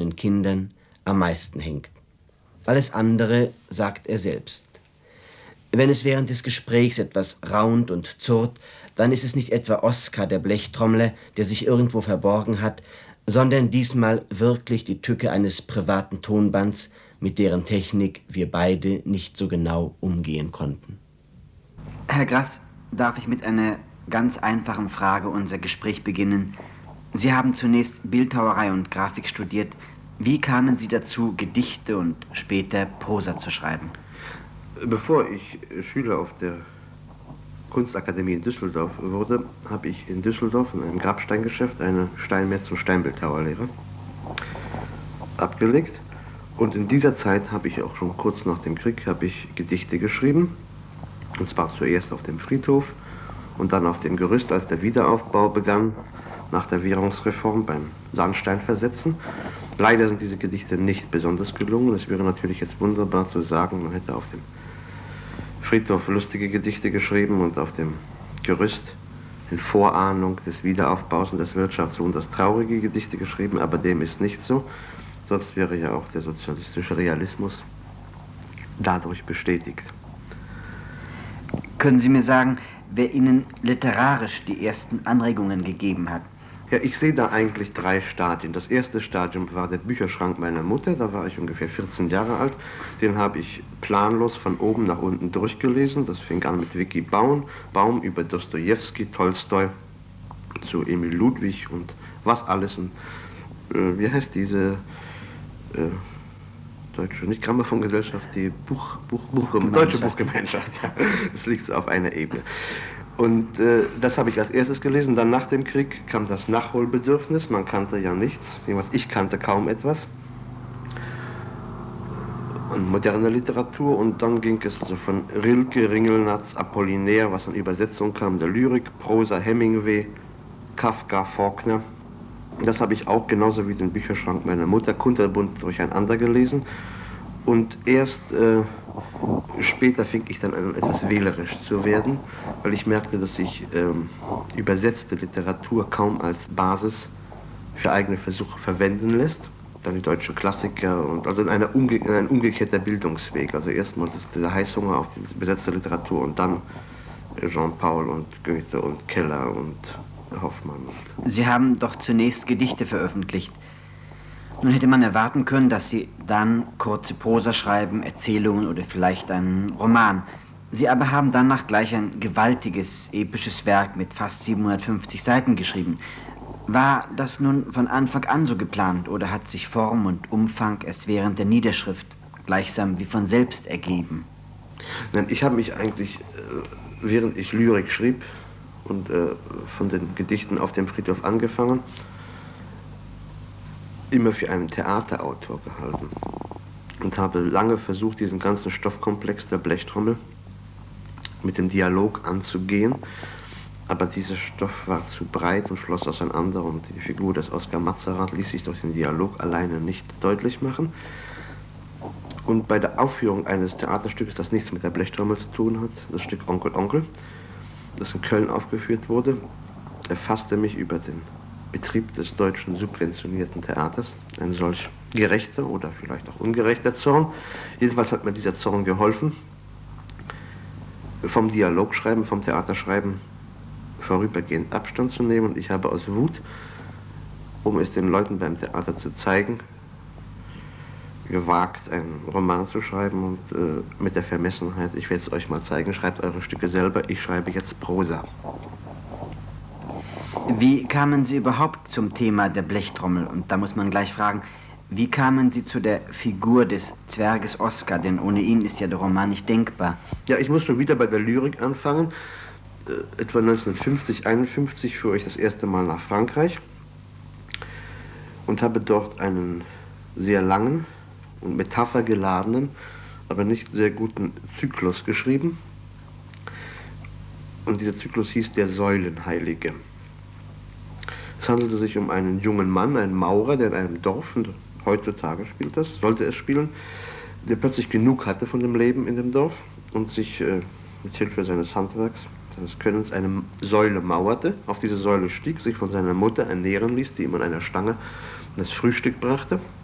den Kindern am meisten hängt. Alles andere sagt er selbst. Wenn es während des Gesprächs etwas raunt und zurrt, dann ist es nicht etwa Oskar, der Blechtrommler, der sich irgendwo verborgen hat, sondern diesmal wirklich die Tücke eines privaten Tonbands, mit deren Technik wir beide nicht so genau umgehen konnten. Herr Grass, darf ich mit einer ganz einfachen Frage unser Gespräch beginnen? Sie haben zunächst Bildhauerei und Grafik studiert. Wie kamen Sie dazu, Gedichte und später Prosa zu schreiben? Bevor ich Schüler auf der Kunstakademie in Düsseldorf wurde, habe ich in Düsseldorf in einem Grabsteingeschäft eine Steinmetz- und Steinbildhauerlehre abgelegt. Und in dieser Zeit habe ich auch schon kurz nach dem Krieg Gedichte geschrieben. Und zwar zuerst auf dem Friedhof und dann auf dem Gerüst, als der Wiederaufbau begann, nach der Währungsreform beim Sandsteinversetzen. Leider sind diese Gedichte nicht besonders gelungen. Es wäre natürlich jetzt wunderbar zu sagen, man hätte auf dem Friedhof lustige Gedichte geschrieben und auf dem Gerüst in Vorahnung des Wiederaufbaus und des Wirtschaftswunders traurige Gedichte geschrieben, aber dem ist nicht so. Sonst wäre ja auch der sozialistische Realismus dadurch bestätigt. Können Sie mir sagen, wer Ihnen literarisch die ersten Anregungen gegeben hat? Ja, ich sehe da eigentlich 3 Stadien. Das erste Stadium war der Bücherschrank meiner Mutter, da war ich ungefähr 14 Jahre alt. Den habe ich planlos von oben nach unten durchgelesen. Das fing an mit Vicky Baum über Dostojewski, Tolstoi zu Emil Ludwig und was alles. Wie heißt diese deutsche, nicht Grammophongesellschaft, die Deutsche Buchgemeinschaft, ja. Das liegt auf einer Ebene. Und das habe ich als erstes gelesen. Dann nach dem Krieg kam das Nachholbedürfnis. Man kannte ja nichts. Ich kannte kaum etwas. Und moderne Literatur. Und dann ging es also von Rilke, Ringelnatz, Apollinaire, was an Übersetzung kam, der Lyrik, Prosa, Hemingway, Kafka, Faulkner. Das habe ich auch genauso wie den Bücherschrank meiner Mutter kunterbunt durcheinander gelesen. Und erst später fing ich dann an, etwas wählerisch zu werden, weil ich merkte, dass sich übersetzte Literatur kaum als Basis für eigene Versuche verwenden lässt. Dann die deutschen Klassiker und also ein umgekehrter Bildungsweg. Also erstmal dieser Heißhunger auf die übersetzte Literatur und dann Jean-Paul und Goethe und Keller und Hoffmann. Sie haben doch zunächst Gedichte veröffentlicht. Nun hätte man erwarten können, dass Sie dann kurze Prosa schreiben, Erzählungen oder vielleicht einen Roman. Sie aber haben danach gleich ein gewaltiges, episches Werk mit fast 750 Seiten geschrieben. War das nun von Anfang an so geplant oder hat sich Form und Umfang erst während der Niederschrift gleichsam wie von selbst ergeben? Nein, ich habe mich eigentlich, während ich Lyrik schrieb und von den Gedichten auf dem Friedhof angefangen, immer für einen Theaterautor gehalten und habe lange versucht, diesen ganzen Stoffkomplex der Blechtrommel mit dem Dialog anzugehen, aber dieser Stoff war zu breit und floss auseinander und die Figur des Oskar Matzerath ließ sich durch den Dialog alleine nicht deutlich machen. Und bei der Aufführung eines Theaterstückes, das nichts mit der Blechtrommel zu tun hat, das Stück Onkel Onkel, das in Köln aufgeführt wurde, erfasste mich über den Betrieb des deutschen subventionierten Theaters ein solch gerechter oder vielleicht auch ungerechter Zorn. Jedenfalls hat mir dieser Zorn geholfen, vom Dialogschreiben, vom Theaterschreiben vorübergehend Abstand zu nehmen. Und ich habe aus Wut, um es den Leuten beim Theater zu zeigen, gewagt, einen Roman zu schreiben und mit der Vermessenheit, ich werde es euch mal zeigen, schreibt eure Stücke selber, ich schreibe jetzt Prosa. Wie kamen Sie überhaupt zum Thema der Blechtrommel? Und da muss man gleich fragen, wie kamen Sie zu der Figur des Zwerges Oskar? Denn ohne ihn ist ja der Roman nicht denkbar. Ja, ich muss schon wieder bei der Lyrik anfangen. Etwa 1950, 51 fuhr ich das erste Mal nach Frankreich und habe dort einen sehr langen und metaphergeladenen, aber nicht sehr guten Zyklus geschrieben. Und dieser Zyklus hieß Der Säulenheilige. Es handelte sich um einen jungen Mann, einen Maurer, der in einem Dorf, und heutzutage spielt das, sollte es spielen, der plötzlich genug hatte von dem Leben in dem Dorf und sich mit Hilfe seines Handwerks, seines Könnens, eine Säule mauerte. Auf diese Säule stieg, sich von seiner Mutter ernähren ließ, die ihm an einer Stange das Frühstück brachte.